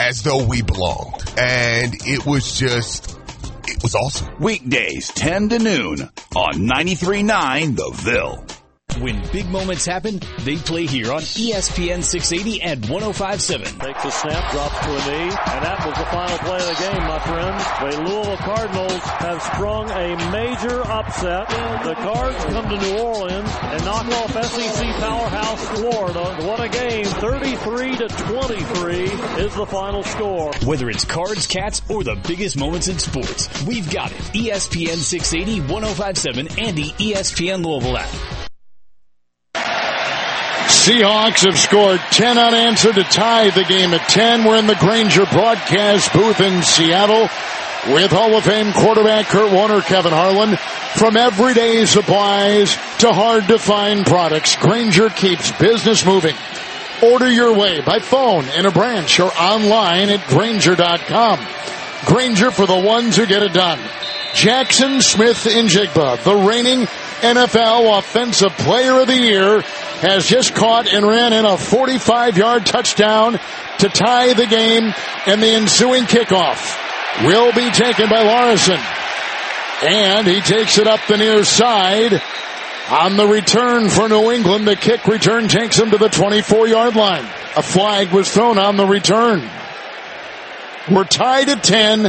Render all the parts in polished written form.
as though we belonged. And it was awesome. Weekdays 10 to noon on 93.9 The Ville. When big moments happen, they play here on ESPN 680 and 105.7. Takes a snap, drops to a knee, and that was the final play of the game, my friends. The Louisville Cardinals have sprung a major upset. The Cards come to New Orleans and knock off SEC powerhouse Florida. What a game. 33-23 is the final score. Whether it's Cards, Cats, or the biggest moments in sports, we've got it. ESPN 680, 105.7, and the ESPN Louisville app. Seahawks have scored 10 unanswered to tie the game at 10. We're in the Grainger broadcast booth in Seattle with Hall of Fame quarterback Kurt Warner, Kevin Harlan. From everyday supplies to hard-to-find products, Grainger keeps business moving. Order your way by phone, in a branch, or online at Grainger.com. Grainger, for the ones who get it done. Jackson Smith-Njigba, the reigning NFL Offensive Player of the Year, has just caught and ran in a 45-yard touchdown to tie the game, and the ensuing kickoff will be taken by Larson. And he takes it up the near side. On the return for New England, the kick return takes him to the 24-yard line. A flag was thrown on the return. We're tied at 10,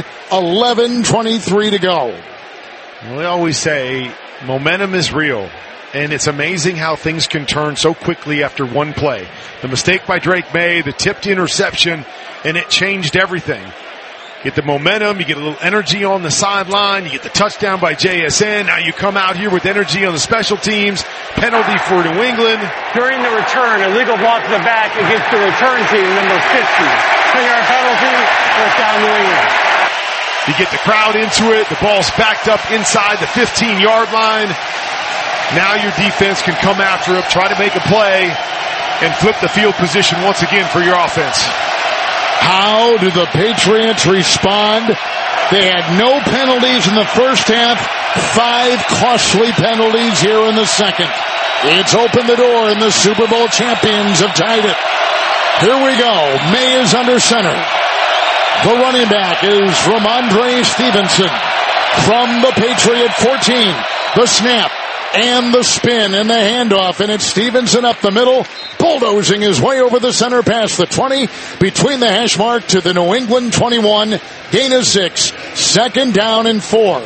11:23 to go. We always say momentum is real, and it's amazing how things can turn so quickly after one play. The mistake by Drake May, the tipped interception, and it changed everything. Get the momentum, you get a little energy on the sideline, you get the touchdown by JSN, now you come out here with energy on the special teams, penalty for New England. During the return, illegal block to the back against the return team, number 50. 3-yard penalty, first down New England. You get the crowd into it, the ball's backed up inside the 15-yard line. Now your defense can come after it, try to make a play, and flip the field position once again for your offense. How do the Patriots respond? They had no penalties in the first half, 5 costly penalties here in the second. It's opened the door, and the Super Bowl champions have tied it. Here we go. May is under center. The running back is Ramondre Stevenson from the Patriot 14. The snap and the spin and the handoff, and it's Stevenson up the middle, bulldozing his way over the center past the 20, between the hash mark to the New England 21, gain of 6, second down and 4.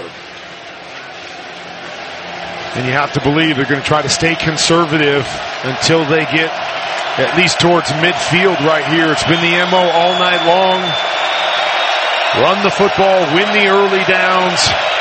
And you have to believe they're going to try to stay conservative until they get at least towards midfield right here. It's been the MO all night long. Run the football, win the early downs.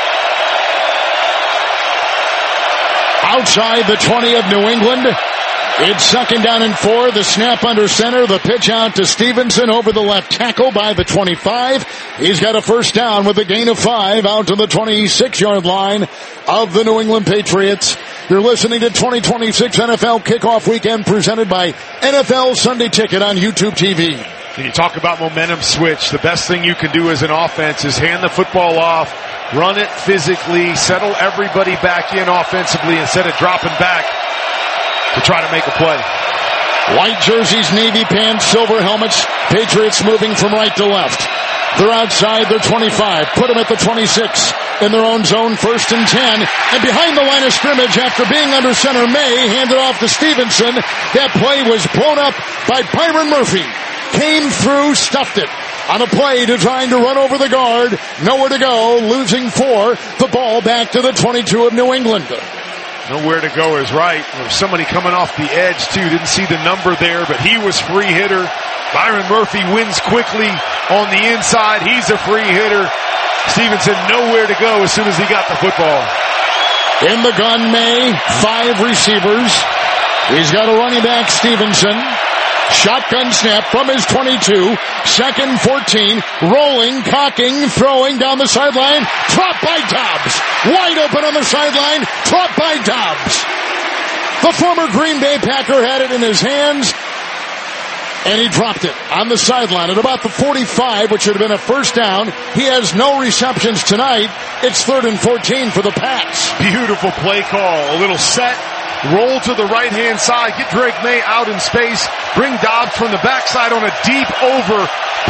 Outside the 20 of New England, it's second down and 4. The snap under center, the pitch out to Stevenson over the left tackle by the 25. He's got a first down with a gain of 5 out to the 26-yard line of the New England Patriots. You're listening to 2026 NFL Kickoff Weekend presented by NFL Sunday Ticket on YouTube TV. When you talk about momentum switch, the best thing you can do as an offense is hand the football off, run it physically, settle everybody back in offensively instead of dropping back to try to make a play. White jerseys, navy pants, silver helmets, Patriots moving from right to left. They're outside their 25, put them at the 26 in their own zone, first and 10. And behind the line of scrimmage after being under center, May handed off to Stevenson. That play was blown up by Byron Murphy. Came through, stuffed it on a play to trying to run over the guard. Nowhere to go, losing 4. The ball back to the 22 of New England. Nowhere to go is right. There's somebody coming off the edge, too. Didn't see the number there, but he was free hitter. Byron Murphy wins quickly on the inside. He's a free hitter. Stevenson nowhere to go as soon as he got the football. In the gun, May, 5 receivers. He's got a running back, Stevenson. Shotgun snap from his 22. Second 14. Rolling, cocking, throwing down the sideline. Dropped by Dobbs. Wide open on the sideline. Dropped by Dobbs. The former Green Bay Packer had it in his hands, and he dropped it on the sideline at about the 45, which should have been a first down. He has no receptions tonight. It's 3rd and 14 for the Pats. Beautiful play call. A little set. Roll to the right-hand side. Get Drake May out in space. Bring Dobbs from the backside on a deep over